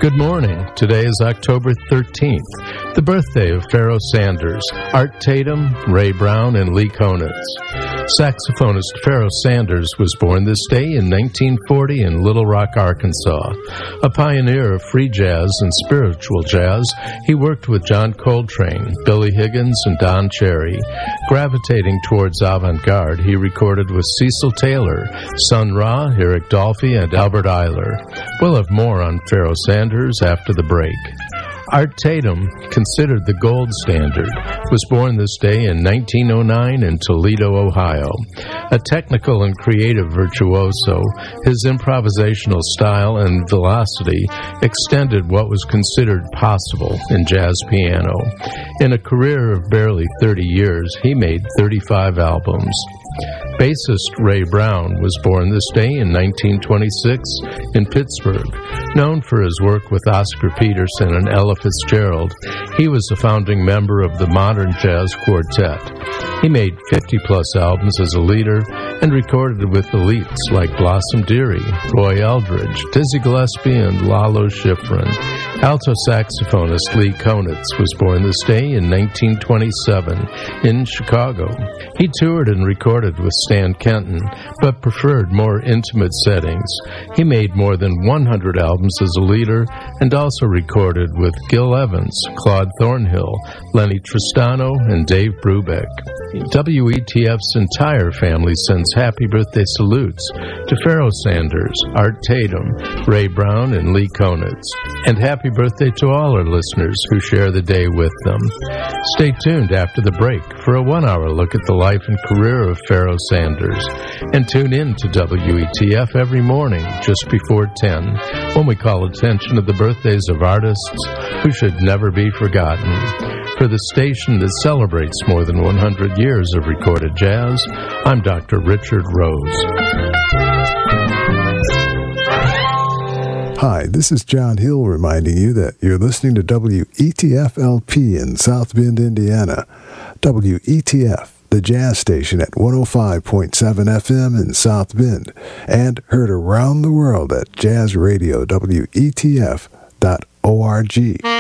Good morning. Today is October 13th, the birthday of Pharoah Sanders, Art Tatum, Ray Brown, and Lee Konitz. Saxophonist Pharoah Sanders was born this day in 1940 in Little Rock, Arkansas. A pioneer of free jazz and spiritual jazz, he worked with John Coltrane, Billy Higgins, and Don Cherry. Gravitating towards avant-garde, he recorded with Cecil Taylor, Sun Ra, Eric Dolphy, and Albert Ayler. We'll have more on Pharoah Sanders after the break. Art Tatum, considered the gold standard, was born this day in 1909 in Toledo, Ohio. A technical and creative virtuoso, his improvisational style and velocity extended what was considered possible in jazz piano. In a career of barely 30 years, he made 35 albums. Bassist Ray Brown was born this day in 1926 in Pittsburgh. Known for his work with Oscar Peterson and Ella Fitzgerald, he was a founding member of the Modern Jazz Quartet. He made 50-plus albums as a leader and recorded with elites like Blossom Dearie, Roy Eldridge, Dizzy Gillespie, and Lalo Schifrin. Alto saxophonist Lee Konitz was born this day in 1927 in Chicago. He toured and recorded with Stan Kenton, but preferred more intimate settings. He made more than 100 albums as a leader and also recorded with Gil Evans, Claude Thornhill, Lenny Tristano, and Dave Brubeck. WETF's entire family sends happy birthday salutes to Pharoah Sanders, Art Tatum, Ray Brown, and Lee Konitz. And happy birthday to all our listeners who share the day with them. Stay tuned after the break for a 1-hour look at the life and career of Pharoah Sanders. And tune in to WETF every morning just before 10 when we call attention to the birthdays of artists who should never be forgotten. For the station that celebrates more than 100 years of recorded jazz, I'm Dr. Richard Rose. Hi, this is John Hill reminding you that you're listening to WETF-LP in South Bend, Indiana. WETF, the jazz station at 105.7 FM in South Bend, and heard around the world at jazzradio.wetf.org.